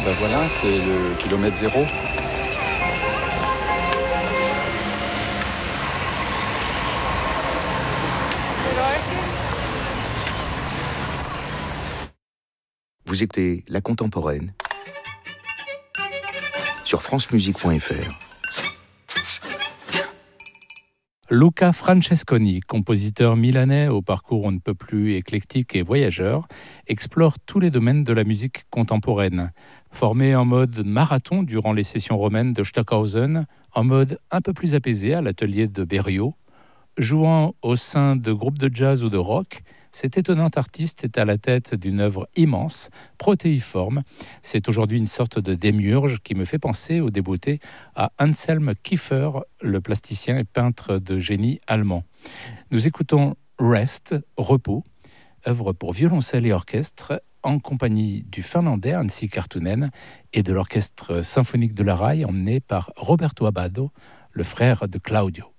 ben voilà, c'est le kilomètre zéro. Vous écoutez La Contemporaine sur francemusique.fr. Luca Francesconi, compositeur milanais au parcours on ne peut plus éclectique et voyageur, explore tous les domaines de la musique contemporaine. Formé en mode marathon durant les sessions romaines de Stockhausen, en mode un peu plus apaisé à l'atelier de Berio, jouant au sein de groupes de jazz ou de rock, cet étonnant artiste est à la tête d'une œuvre immense, protéiforme. C'est aujourd'hui une sorte de démiurge qui me fait penser au débeauté à Anselm Kiefer, le plasticien et peintre de génie allemand. Nous écoutons Rest, Repos, œuvre pour violoncelle et orchestre, en compagnie du finlandais Anssi Kartunen et de l'orchestre symphonique de la Rai, emmené par Roberto Abbado, le frère de Claudio.